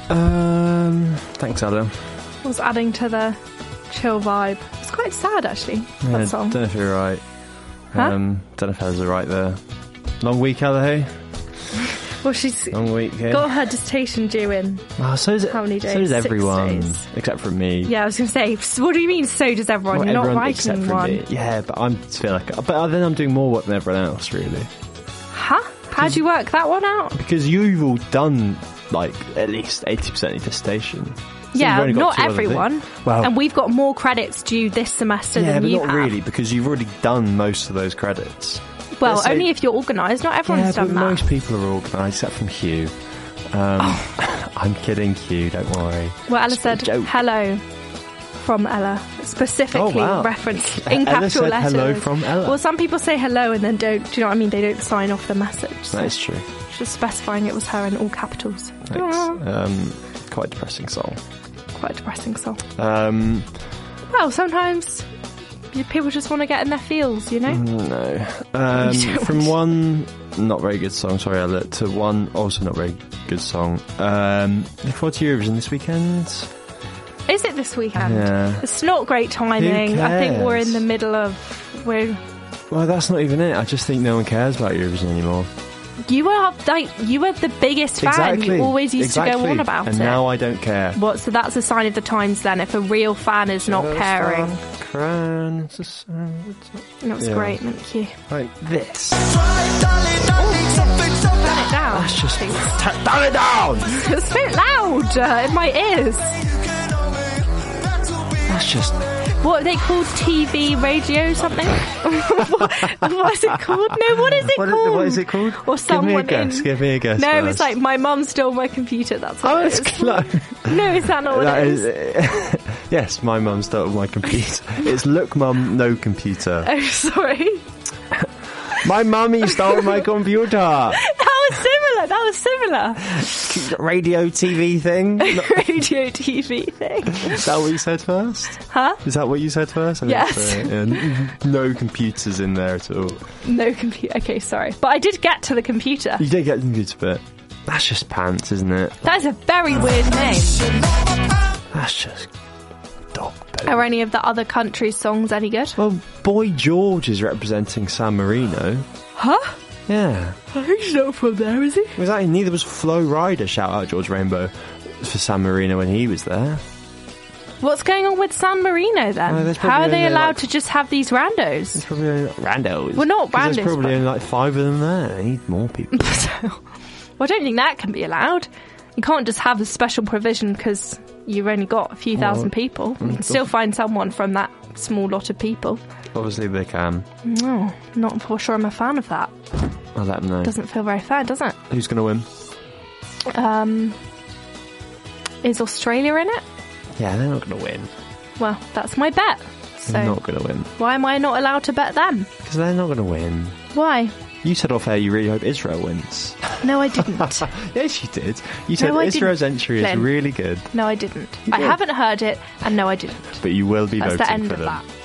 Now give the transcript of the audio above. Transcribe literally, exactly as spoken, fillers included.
Um, thanks, Adam. Was adding to the chill vibe. It's quite sad, actually, Yeah, that song. don't know if you're right. Huh? Um, don't know if Heather's right there. Long week, Heather, hey? Well, she's Long week, yeah. got her dissertation due in. Oh, so is it, How many days? So does Six everyone, days. except for me. Yeah, I was going to say, s- what do you mean, so does everyone? Not You're not everyone except writing for one. me. Yeah, but I feel like... But then I'm doing more work than everyone else, really. Huh? How do you work that one out? Because you've all done, like, at least eighty percent of your dissertation. So you've Yeah, only got not two other everyone. things. Well, And we've got more credits due this semester yeah, than but you not have. really, because you've already done most of those credits. Well, Let's say- only if you're organised. Not everyone's yeah, done but that. most people are organised, except from Hugh. Um, Oh. I'm kidding, Hugh, don't worry. Well, Ella It's a said joke. hello from Ella, specifically Oh, wow. referenced in Ella capital said letters. hello from Ella. Well, some people say hello and then don't. Do you know what I mean? They don't sign off the message. So That is true. just specifying it was her in all capitals. Thanks. Ah, Um, quite a depressing song. quite a depressing song. Um, Well, sometimes you- people just want to get in their feels, you know. no. Um, You don't from want one not very good song, sorry, Ella, to one also not very good song. Um, looking forward to Eurovision this weekend. Is it this weekend? Yeah. It's not great timing. I think we're cares? in the middle of we're. Well, that's not even it. I just think no one cares about Eurovision anymore. You are like you were the biggest fan. Exactly. You always used exactly. to go on about and it. And now I don't care. What? So that's a sign of the times then. If a real fan is not Just caring, a cran, it's a sound. that was Yeah. great. Thank you. Like this. Turn it down. That's just please. turn turn it down. It's a bit loud uh, in my ears. That's just What are they called? T V, radio, something? what, what is it called? No, what is it what is, called? what is it called? Or Give me a someone guess. in. Give me a guess. No, first. it's like my mum stole my computer. That's what Oh, it it's is. close. No, is that not what That it is? is, yes, my mum stole my computer. It's look, mum, no computer. Oh, sorry. My mummy stole my computer. That was similar. That was similar. Radio, T V thing. Radio, T V thing. Is that what you said first? Huh? Is that what you said first? I didn't Yes. say it. Yeah, no computers in there at all. No computer. Okay, sorry. But I did get to the computer. You did get the computer bit. That's just pants, isn't it? That is a very weird name. That's just dog poo. Are any of the other countries' songs any good? Well, Boy George is representing San Marino. Huh? Yeah. He's not from there, is he? Exactly. Neither was Flo Rida. Shout out George Rainbow for San Marino when he was there. What's going on with San Marino then? Well, there's How probably are they only, allowed like- to just have these randos? There's probably only like randos. Well, not 'Cause randos, There's probably but- only like five of them there. They need more people. Well, I don't think that can be allowed. You can't just have a special provision because you've only got a few thousand people. You can still find someone from that small lot of people. Obviously they can. No, not for sure I'm a fan of that. I'll let them know. Doesn't feel very fair, does it? Who's going to win? Um, is Australia in it? Yeah, they're not going to win. Well, that's my bet. So They're not going to win. why am I not allowed to bet them? Because they're not going to win. Why? You said off air you really hope Israel wins. No, I didn't. Yes, you did. You said No, I Israel's didn't, entry is Flynn. really good. No, I didn't. You I did. haven't heard it, and no, I didn't. But you will be That's voting the end for of them. that.